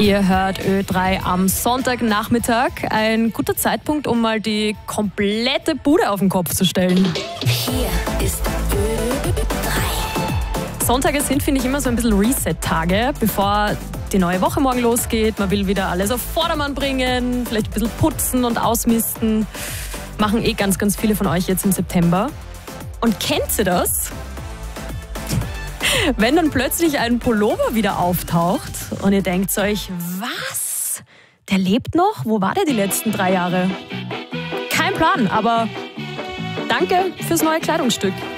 Ihr hört Ö3 am Sonntagnachmittag. Ein guter Zeitpunkt, um mal die komplette Bude auf den Kopf zu stellen. Hier ist Ö3. Sonntage sind, finde ich, immer so ein bisschen Reset-Tage, bevor die neue Woche morgen losgeht. Man will wieder alles auf Vordermann bringen, vielleicht ein bisschen putzen und ausmisten. Machen ganz, ganz viele von euch jetzt im September. Und kennt ihr das? Wenn dann plötzlich ein Pullover wieder auftaucht und ihr denkt euch, was? Der lebt noch? Wo war der die letzten 3 Jahre? Kein Plan, aber danke fürs neue Kleidungsstück.